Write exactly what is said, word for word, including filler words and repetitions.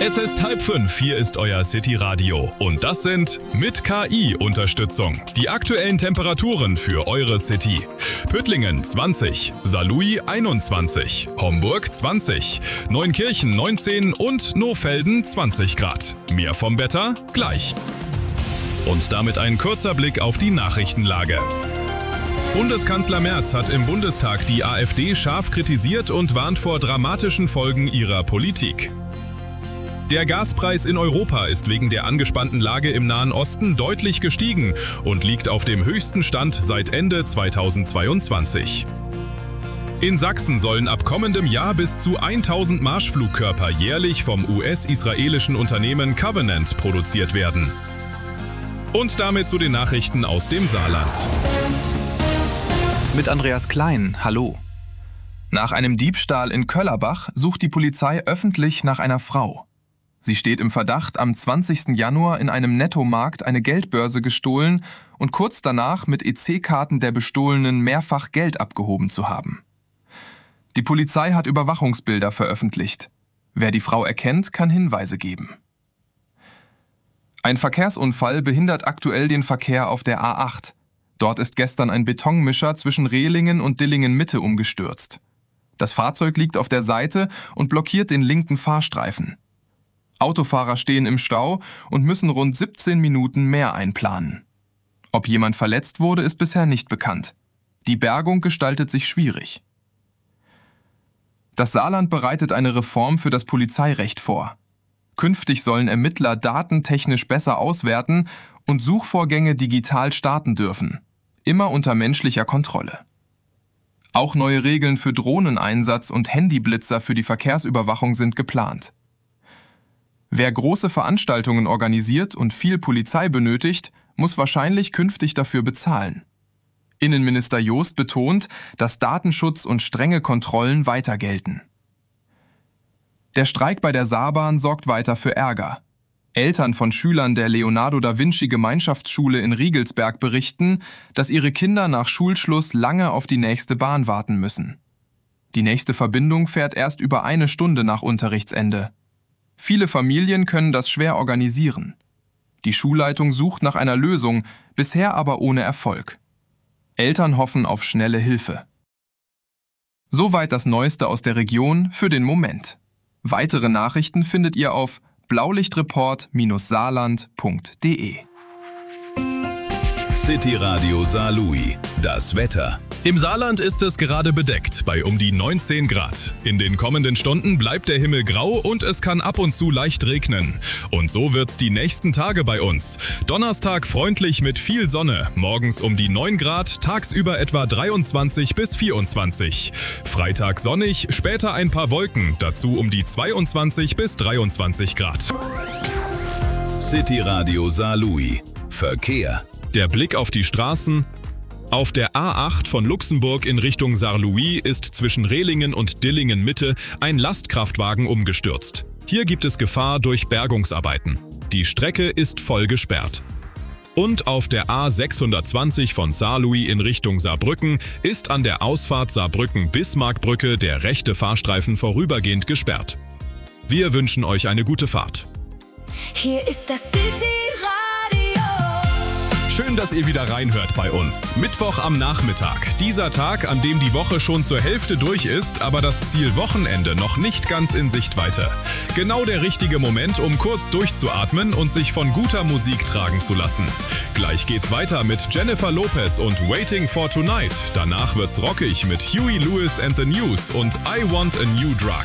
Es ist halb fünf, hier ist euer City Radio. Und das sind mit K I-Unterstützung die aktuellen Temperaturen für eure City. Püttlingen zwanzig, Saarlouis einundzwanzig, Homburg zwanzig, Neunkirchen neunzehn und Nohfelden zwanzig Grad. Mehr vom Wetter gleich. Und damit ein kurzer Blick auf die Nachrichtenlage. Bundeskanzler Merz hat im Bundestag die AfD scharf kritisiert und warnt vor dramatischen Folgen ihrer Politik. Der Gaspreis in Europa ist wegen der angespannten Lage im Nahen Osten deutlich gestiegen und liegt auf dem höchsten Stand seit Ende zweitausendzweiundzwanzig. In Sachsen sollen ab kommendem Jahr bis zu tausend Marschflugkörper jährlich vom U S-israelischen Unternehmen Covenant produziert werden. Und damit zu den Nachrichten aus dem Saarland. Mit Andreas Klein, hallo. Nach einem Diebstahl in Köllerbach sucht die Polizei öffentlich nach einer Frau. Sie steht im Verdacht, am zwanzigsten Januar in einem Nettomarkt eine Geldbörse gestohlen und kurz danach mit E C-Karten der Bestohlenen mehrfach Geld abgehoben zu haben. Die Polizei hat Überwachungsbilder veröffentlicht. Wer die Frau erkennt, kann Hinweise geben. Ein Verkehrsunfall behindert aktuell den Verkehr auf der A acht. Dort ist gestern ein Betonmischer zwischen Rehlingen und Dillingen-Mitte umgestürzt. Das Fahrzeug liegt auf der Seite und blockiert den linken Fahrstreifen. Autofahrer stehen im Stau und müssen rund siebzehn Minuten mehr einplanen. Ob jemand verletzt wurde, ist bisher nicht bekannt. Die Bergung gestaltet sich schwierig. Das Saarland bereitet eine Reform für das Polizeirecht vor. Künftig sollen Ermittler datentechnisch besser auswerten und Suchvorgänge digital starten dürfen, immer unter menschlicher Kontrolle. Auch neue Regeln für Drohneneinsatz und Handyblitzer für die Verkehrsüberwachung sind geplant. Wer große Veranstaltungen organisiert und viel Polizei benötigt, muss wahrscheinlich künftig dafür bezahlen. Innenminister Joost betont, dass Datenschutz und strenge Kontrollen weiter gelten. Der Streik bei der Saarbahn sorgt weiter für Ärger. Eltern von Schülern der Leonardo-da-Vinci-Gemeinschaftsschule in Riegelsberg berichten, dass ihre Kinder nach Schulschluss lange auf die nächste Bahn warten müssen. Die nächste Verbindung fährt erst über eine Stunde nach Unterrichtsende. Viele Familien können das schwer organisieren. Die Schulleitung sucht nach einer Lösung, bisher aber ohne Erfolg. Eltern hoffen auf schnelle Hilfe. Soweit das Neueste aus der Region für den Moment. Weitere Nachrichten findet ihr auf blaulichtreport Saarland punkt de. City Radio Saarlouis. Das Wetter. Im Saarland ist es gerade bedeckt bei um die neunzehn Grad. In den kommenden Stunden bleibt der Himmel grau und es kann ab und zu leicht regnen. Und so wird's die nächsten Tage bei uns. Donnerstag freundlich mit viel Sonne, morgens um die neun Grad, tagsüber etwa dreiundzwanzig bis vierundzwanzig. Freitag sonnig, später ein paar Wolken, dazu um die zweiundzwanzig bis dreiundzwanzig Grad. City Radio Saarlouis. Verkehr. Der Blick auf die Straßen. Auf der A acht von Luxemburg in Richtung Saarlouis ist zwischen Rehlingen und Dillingen-Mitte ein Lastkraftwagen umgestürzt. Hier gibt es Gefahr durch Bergungsarbeiten. Die Strecke ist voll gesperrt. Und auf der A sechshundertzwanzig von Saarlouis in Richtung Saarbrücken ist an der Ausfahrt Saarbrücken-Bismarckbrücke der rechte Fahrstreifen vorübergehend gesperrt. Wir wünschen euch eine gute Fahrt. Hier ist das City Radio. Schön, dass ihr wieder reinhört bei uns. Mittwoch am Nachmittag. Dieser Tag, an dem die Woche schon zur Hälfte durch ist, aber das Ziel Wochenende noch nicht ganz in Sichtweite. Genau der richtige Moment, um kurz durchzuatmen und sich von guter Musik tragen zu lassen. Gleich geht's weiter mit Jennifer Lopez und Waiting for Tonight. Danach wird's rockig mit Huey Lewis and the News und I Want a New Drug.